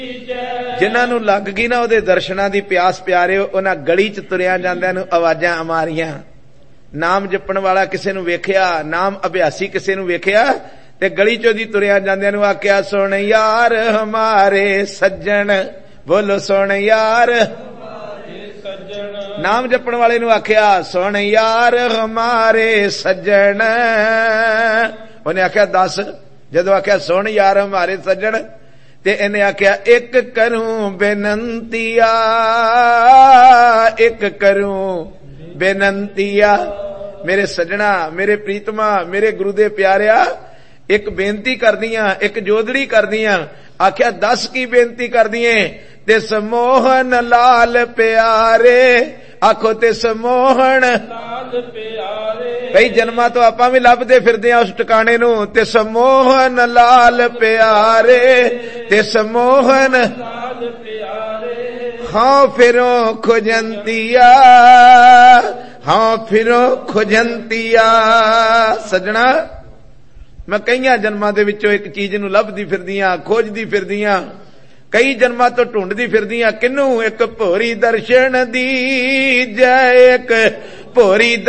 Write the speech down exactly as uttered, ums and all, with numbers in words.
जिन्हां नूं लग गई ना उहदे दर्शनां दी प्यास प्यारिओ, उन्हां गली च तुरिया जांदिआं नूं आवाजां मारियां। नाम जपण वाला किसे नूं वेखिया, नाम अभ्यासी किसे नूं वेखिया ते गली चों दी तुरिया जांदिआं नूं आखिया, सुण यार हमारे सज्जण, बोलो सुण यार। नाम जपण वाले नूं आखिया, सुण यार हमारे सज्जण। उन्हें आखिया दस, जदों आखिया सुण यार हमारे सज्जण ते इन्हें आखिया, एक करूं बेनंतिया, एक करूं बेनंतिया। मेरे सज्जणा, मेरे प्रीतमा, मेरे गुरु दे प्यारिया, एक बेनती करदियां, एक जोदड़ी करदियां। आखिया दस की बेनती करदिए ते समोहन लाल प्यारे, आखो ते समोहन लाल प्यारे। कई जन्मां तो आपां भी लभदे फिरदे उस ठिकाणे नूं, ते समोहन लाल प्यारे, ते समोहन लाल प्यारे। हाँ फिरो खुजंतिया, हाँ फिरो खुजंतिया। सजना मैं कईयां जन्मां दे विचों एक चीज नूं लभदी फिरदियां, खोजदी फिरदियां, कई जन्मां तो ढूंढदी फिरदियां। किनू? एक भोरी दर्शन दी जय, एक भोरी